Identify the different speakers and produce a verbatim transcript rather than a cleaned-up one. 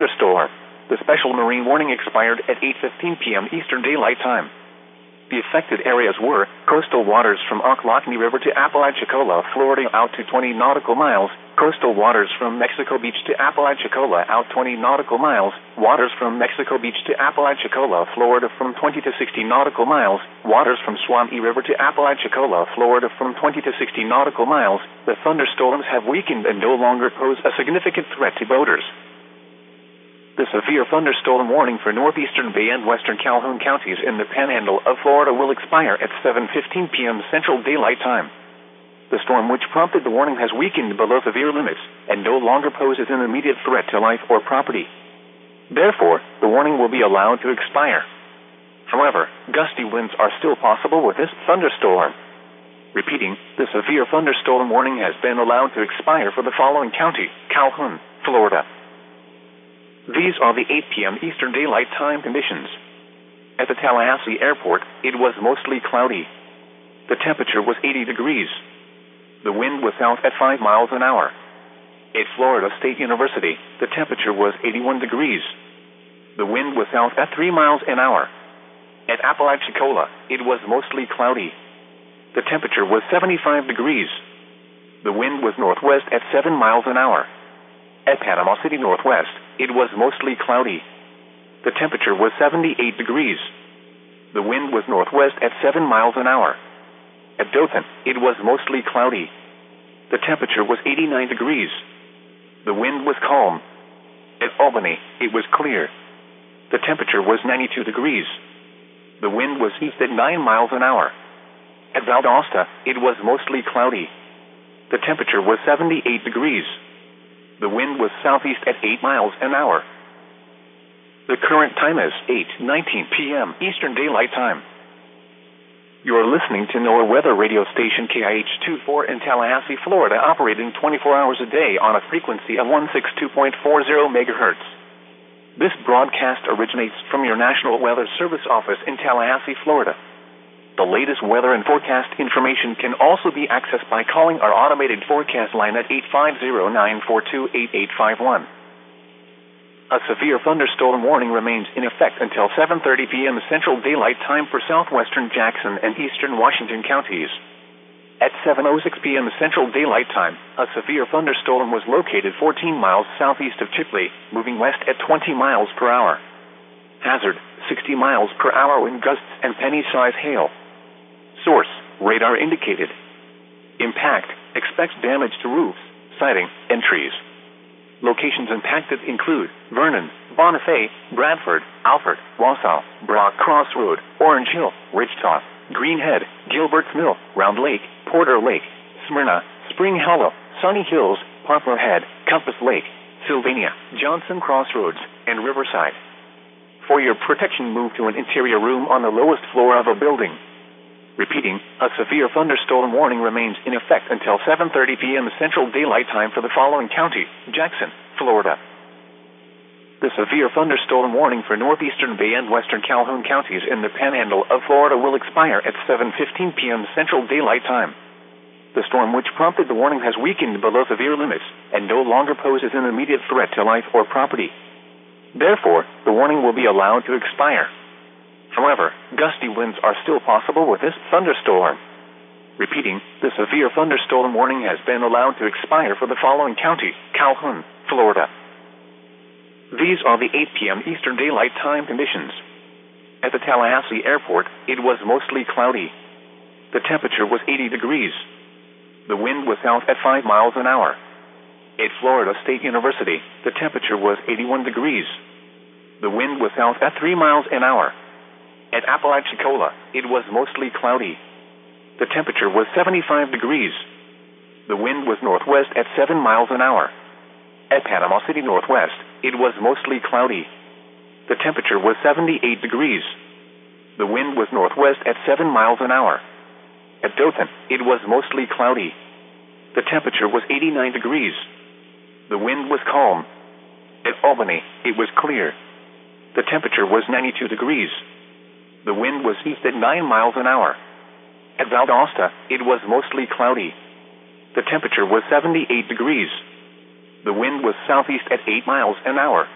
Speaker 1: thunderstorm. The special marine warning expired at eight fifteen p.m. Eastern Daylight Time. The affected areas were coastal waters from Ocklawaha River to Apalachicola, Florida out to twenty nautical miles, coastal waters from Mexico Beach to Apalachicola out twenty nautical miles, waters from Mexico Beach to Apalachicola, Florida from twenty to sixty nautical miles, waters from Swampy River to Apalachicola, Florida from twenty to sixty nautical miles. The thunderstorms have weakened and no longer pose a significant threat to boaters. The severe thunderstorm warning for northeastern Bay and western Calhoun counties in the Panhandle of Florida will expire at seven fifteen p.m. Central Daylight Time. The storm which prompted the warning has weakened below severe limits and no longer poses an immediate threat to life or property. Therefore, the warning will be allowed to expire. However, gusty winds are still possible with this thunderstorm. Repeating, the severe thunderstorm warning has been allowed to expire for the following county: Calhoun, Florida. These are the eight p.m. Eastern Daylight Time conditions. At the Tallahassee Airport, it was mostly cloudy. The temperature was eighty degrees. The wind was south at five miles an hour. At Florida State University, the temperature was eighty-one degrees. The wind was south at three miles an hour. At Apalachicola, it was mostly cloudy. The temperature was seventy-five degrees. The wind was northwest at seven miles an hour. At Panama City Northwest, it was mostly cloudy. The temperature was seventy-eight degrees. The wind was northwest at seven miles an hour. At Dothan, it was mostly cloudy. The temperature was eighty-nine degrees. The wind was calm. At Albany, it was clear. The temperature was ninety-two degrees. The wind was east at nine miles an hour. At Valdosta, it was mostly cloudy. The temperature was seventy-eight degrees. The wind was southeast at eight miles an hour. The current time is eight nineteen p.m. Eastern Daylight Time. You are listening to NOAA weather radio station K I H twenty-four in Tallahassee, Florida, operating twenty-four hours a day on a frequency of one sixty-two point four zero megahertz. This broadcast originates from your National Weather Service office in Tallahassee, Florida. The latest weather and forecast information can also be accessed by calling our automated forecast line at eight five zero, nine four two, eight eight five one. A severe thunderstorm warning remains in effect until seven thirty p.m. Central Daylight Time for southwestern Jackson and eastern Washington counties. At seven oh six p.m. Central Daylight Time, a severe thunderstorm was located fourteen miles southeast of Chipley, moving west at twenty miles per hour. Hazard, sixty miles per hour wind gusts and penny-size hail. Source, radar indicated. Impact, expects damage to roofs, siding, and trees. Locations impacted include Vernon, Bonifay, Bradford, Alfred, Wausau, Brock Crossroad, Orange Hill, Wichita, Greenhead, Gilbert's Mill, Round Lake, Porter Lake, Smyrna, Spring Hollow, Sunny Hills, Poplar Head, Compass Lake, Sylvania, Johnson Crossroads, and Riverside. For your protection, move to an interior room on the lowest floor of a building. Repeating, a severe thunderstorm warning remains in effect until seven thirty p.m. Central Daylight Time for the following county: Jackson, Florida. The severe thunderstorm warning for northeastern Bay and western Calhoun counties in the Panhandle of Florida will expire at seven fifteen p.m. Central Daylight Time. The storm which prompted the warning has weakened below severe limits and no longer poses an immediate threat to life or property. Therefore, the warning will be allowed to expire. However, gusty winds are still possible with this thunderstorm. Repeating, the severe thunderstorm warning has been allowed to expire for the following county: Calhoun, Florida. These are the eight p.m. Eastern Daylight Time conditions. At the Tallahassee Airport, it was mostly cloudy. The temperature was eighty degrees. The wind was south at five miles an hour. At Florida State University, the temperature was eighty-one degrees. The wind was south at three miles an hour. At Apalachicola, it was mostly cloudy. The temperature was seventy-five degrees. The wind was northwest at seven miles an hour. At Panama City Northwest, it was mostly cloudy. The temperature was seventy-eight degrees. The wind was northwest at seven miles an hour. At Dothan, it was mostly cloudy. The temperature was eighty-nine degrees. The wind was calm. At Albany, it was clear. The temperature was ninety-two degrees. The wind was east at nine miles an hour. At Valdosta, it was mostly cloudy. The temperature was seventy-eight degrees. The wind was southeast at eight miles an hour.